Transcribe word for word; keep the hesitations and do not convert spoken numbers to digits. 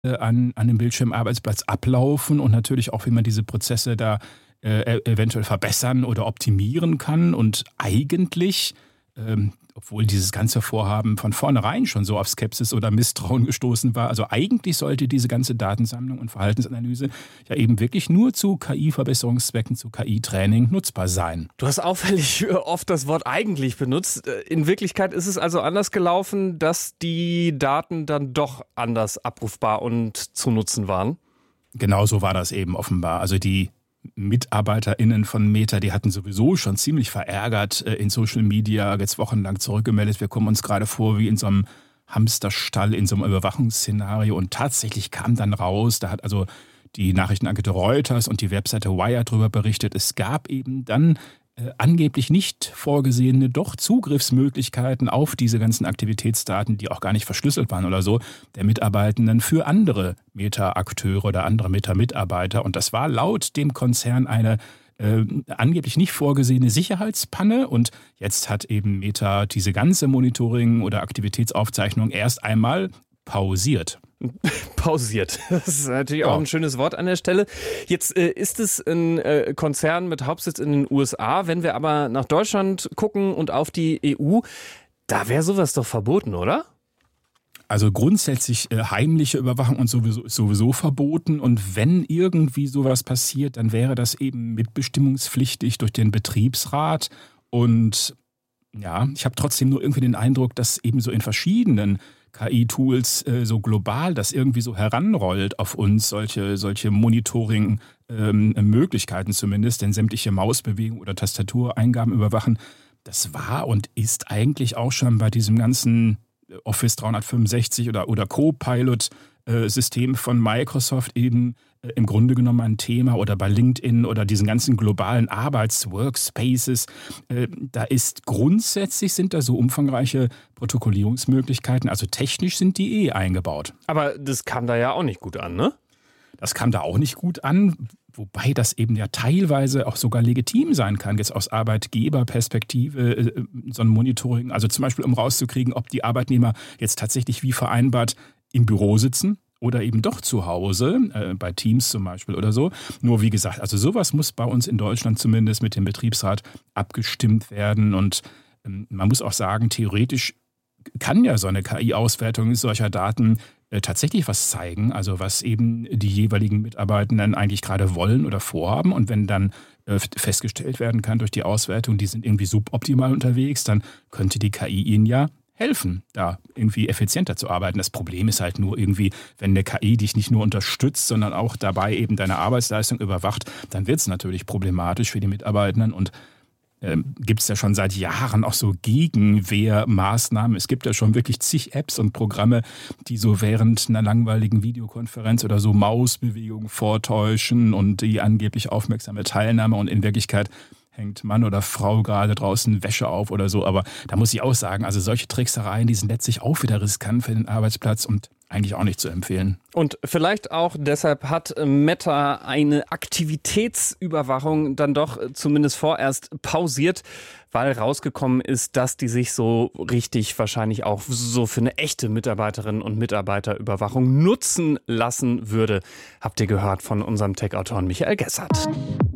äh, an, an dem Bildschirmarbeitsplatz ablaufen und natürlich auch, wie man diese Prozesse da äh, eventuell verbessern oder optimieren kann. Und eigentlich, ähm, obwohl dieses ganze Vorhaben von vornherein schon so auf Skepsis oder Misstrauen gestoßen war, also eigentlich sollte diese ganze Datensammlung und Verhaltensanalyse ja eben wirklich nur zu K I-Verbesserungszwecken, zu K I-Training nutzbar sein. Du hast auffällig oft das Wort eigentlich benutzt. In Wirklichkeit ist es also anders gelaufen, dass die Daten dann doch anders abrufbar und zu nutzen waren? Genau so war das eben offenbar. Also die MitarbeiterInnen von Meta, die hatten sowieso schon ziemlich verärgert in Social Media jetzt wochenlang zurückgemeldet. Wir kommen uns gerade vor wie in so einem Hamsterstall, in so einem Überwachungsszenario. Und tatsächlich kam dann raus, da hat also die Nachrichtenagentur Reuters und die Webseite Wired darüber berichtet, es gab eben dann äh, angeblich nicht vorgesehene doch Zugriffsmöglichkeiten auf diese ganzen Aktivitätsdaten, die auch gar nicht verschlüsselt waren oder so, der Mitarbeitenden für andere Meta-Akteure oder andere Meta-Mitarbeiter. Und das war laut dem Konzern eine äh, angeblich nicht vorgesehene Sicherheitspanne. Und jetzt hat eben Meta diese ganze Monitoring- oder Aktivitätsaufzeichnung erst einmal pausiert. Pausiert. Das ist natürlich auch ein schönes Wort an der Stelle. Jetzt äh, ist es ein äh, Konzern mit Hauptsitz in den U S A. Wenn wir aber nach Deutschland gucken und auf die E U, da wäre sowas doch verboten, oder? Also grundsätzlich äh, heimliche Überwachung und sowieso, sowieso verboten. Und wenn irgendwie sowas passiert, dann wäre das eben mitbestimmungspflichtig durch den Betriebsrat. Und ja, ich habe trotzdem nur irgendwie den Eindruck, dass eben so in verschiedenen K I-Tools äh, so global das irgendwie so heranrollt auf uns, solche, solche Monitoring-Möglichkeiten ähm, zumindest, denn sämtliche Mausbewegungen oder Tastatureingaben überwachen, das war und ist eigentlich auch schon bei diesem ganzen Office dreihundertfünfundsechzig oder, oder Copilot-System von Microsoft eben äh, im Grunde genommen ein Thema oder bei LinkedIn oder diesen ganzen globalen Arbeits-Workspaces. Äh, da ist grundsätzlich sind da so umfangreiche Protokollierungsmöglichkeiten, also technisch sind die eh eingebaut. Aber das kam da ja auch nicht gut an, ne? Das kam da auch nicht gut an, wobei das eben ja teilweise auch sogar legitim sein kann, jetzt aus Arbeitgeberperspektive so ein Monitoring, also zum Beispiel um rauszukriegen, ob die Arbeitnehmer jetzt tatsächlich wie vereinbart im Büro sitzen oder eben doch zu Hause, äh, bei Teams zum Beispiel oder so. Nur wie gesagt, also sowas muss bei uns in Deutschland zumindest mit dem Betriebsrat abgestimmt werden und ähm, man muss auch sagen, theoretisch kann ja so eine K I-Auswertung solcher Daten äh, tatsächlich was zeigen, also was eben die jeweiligen Mitarbeitenden eigentlich gerade wollen oder vorhaben. Und wenn dann äh, festgestellt werden kann durch die Auswertung, die sind irgendwie suboptimal unterwegs, dann könnte die K I ihnen ja helfen, da irgendwie effizienter zu arbeiten. Das Problem ist halt nur irgendwie, wenn eine K I dich nicht nur unterstützt, sondern auch dabei eben deine Arbeitsleistung überwacht, dann wird es natürlich problematisch für die Mitarbeitenden und Ähm, gibt es ja schon seit Jahren auch so Gegenwehrmaßnahmen. Es gibt ja schon wirklich zig Apps und Programme, die so während einer langweiligen Videokonferenz oder so Mausbewegungen vortäuschen und die angeblich aufmerksame Teilnahme und in Wirklichkeit hängt Mann oder Frau gerade draußen Wäsche auf oder so. Aber da muss ich auch sagen, also solche Tricksereien, die sind letztlich auch wieder riskant für den Arbeitsplatz und eigentlich auch nicht zu empfehlen. Und vielleicht auch deshalb hat Meta eine Aktivitätsüberwachung dann doch zumindest vorerst pausiert, weil rausgekommen ist, dass die sich so richtig wahrscheinlich auch so für eine echte Mitarbeiterinnen- und Mitarbeiterüberwachung nutzen lassen würde. Habt ihr gehört von unserem Tech-Autoren Michael Gessert.